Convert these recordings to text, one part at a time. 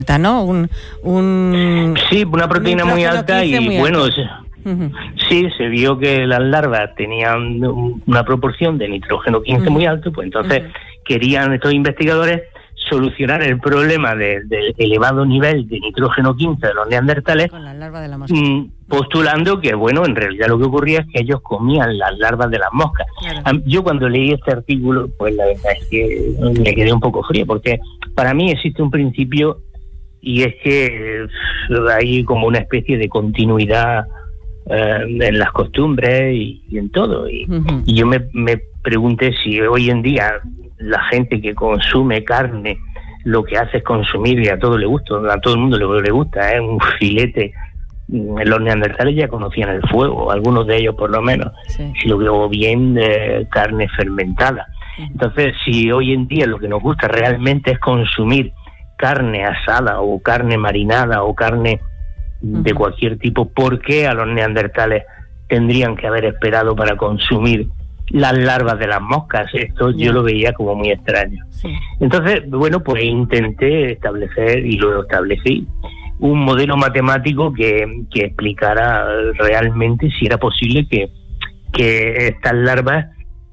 ¿no? Sí, una proteína muy alta y muy bueno, alto. sí, se vio que las larvas tenían una proporción de nitrógeno 15 muy alto, pues entonces querían estos investigadores solucionar el problema del elevado nivel de nitrógeno 15 de los neandertales con la larva de la mosca. Postulando que, bueno, en realidad lo que ocurría es que ellos comían las larvas de las moscas. Claro. Yo cuando leí este artículo, pues la verdad es que me quedé un poco frío, porque para mí existe un principio y es que hay como una especie de continuidad en las costumbres y en todo. Y yo me pregunté si hoy en día la gente que consume carne lo que hace es consumir, y a todo le gusta, a todo el mundo le gusta, un filete. Los neandertales ya conocían el fuego, algunos de ellos por lo menos, si lo veo bien, carne fermentada. Entonces, si hoy en día lo que nos gusta realmente es consumir carne asada o carne marinada o carne de cualquier tipo, ¿por qué a los neandertales tendrían que haber esperado para consumir las larvas de las moscas? Esto yo lo veía como muy extraño. Entonces, bueno, pues intenté establecer, y lo establecí, un modelo matemático que explicara realmente si era posible que estas larvas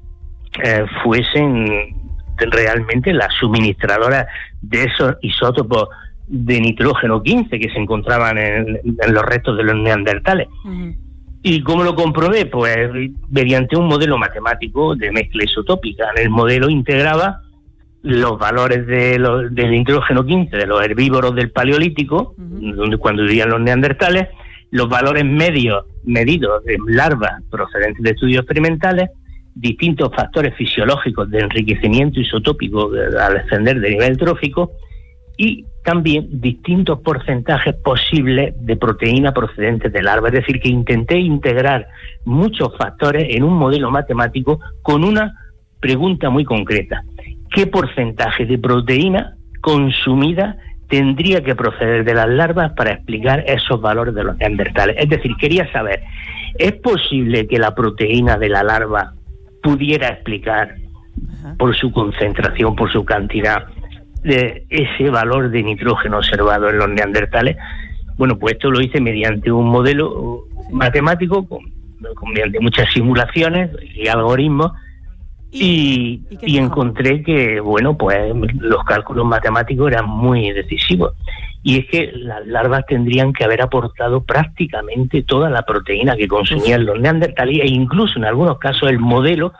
fuesen realmente las suministradoras de esos isótopos de nitrógeno 15 que se encontraban en los restos de los neandertales. ¿Y cómo lo comprobé? Pues mediante un modelo matemático de mezcla isotópica. En el modelo integraba los valores del nitrógeno 15 de los herbívoros del Paleolítico, cuando vivían los neandertales, los valores medios medidos de larvas procedentes de estudios experimentales, distintos factores fisiológicos de enriquecimiento isotópico al ascender de nivel trófico, y también distintos porcentajes posibles de proteína procedentes de larvas. Es decir, que intenté integrar muchos factores en un modelo matemático con una pregunta muy concreta: ¿qué porcentaje de proteína consumida tendría que proceder de las larvas para explicar esos valores de los neandertales? Es decir, quería saber, ¿es posible que la proteína de la larva pudiera explicar, por su concentración, por su cantidad, de ese valor de nitrógeno observado en los neandertales? Bueno, pues esto lo hice mediante un modelo matemático, mediante muchas simulaciones y algoritmos, y encontré que, bueno, pues los cálculos matemáticos eran muy decisivos. Y es que las larvas tendrían que haber aportado prácticamente toda la proteína que consumían los neandertales, e incluso en algunos casos el modelo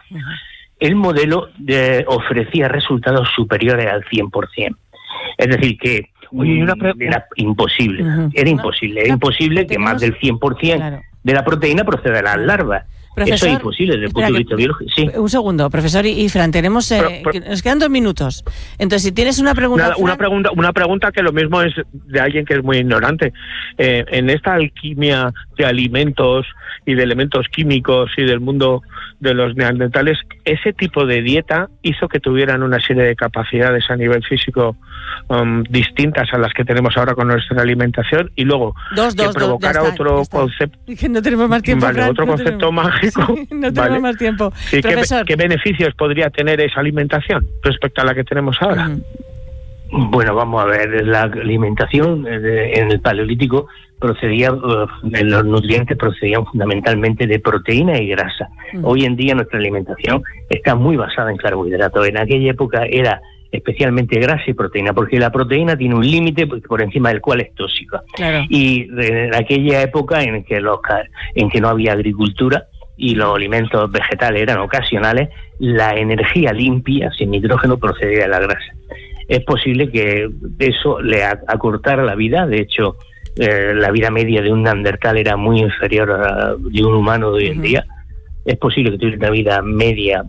ofrecía resultados superiores al 100%. Es decir, que era imposible. Era imposible que más del 100% de la proteína proceda de las larvas. Profesor, eso es imposible desde el punto de vista biológico. Sí. Un segundo, profesor y Fran, tenemos nos quedan 2 minutos. Entonces, si tienes una pregunta, una pregunta que lo mismo es de alguien que es muy ignorante. En esta alquimia de alimentos y de elementos químicos y del mundo de los neandertales, ese tipo de dieta hizo que tuvieran una serie de capacidades a nivel físico distintas a las que tenemos ahora con nuestra alimentación, y luego que provocara otro concepto. No tenemos más tiempo, Fran, otro concepto mágico. Sí, no tenemos más tiempo. Sí, ¿qué beneficios podría tener esa alimentación respecto a la que tenemos ahora? Bueno, vamos a ver, la alimentación en el Paleolítico procedía, los nutrientes procedían fundamentalmente de proteína y grasa. Hoy en día nuestra alimentación está muy basada en carbohidratos. En aquella época era especialmente grasa y proteína, porque la proteína tiene un límite por encima del cual es tóxica. Y en aquella época en que no había agricultura y los alimentos vegetales eran ocasionales, la energía limpia sin nitrógeno procedía de la grasa. Es posible que eso le acortara la vida. De hecho, la vida media de un neandertal era muy inferior a la de un humano de hoy en día. Es posible que tuviera una vida media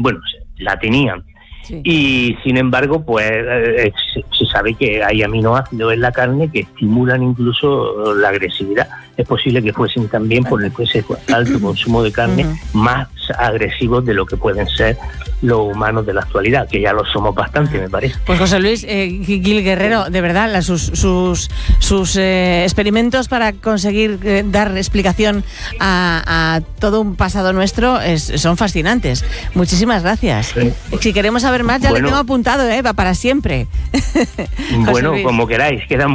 la tenían. Sí. Y sin embargo, pues se sabe que hay aminoácidos en la carne que estimulan incluso la agresividad. Es posible que fuesen también, por ese alto consumo de carne, más agresivos de lo que pueden ser los humanos de la actualidad, que ya lo somos bastante, me parece. Pues José Luis Gil Guerrero, de verdad, sus experimentos para conseguir dar explicación a todo un pasado nuestro son fascinantes. Muchísimas gracias. Sí. Si queremos saber más, ya le tengo apuntado, para siempre. Bueno, como queráis, quedan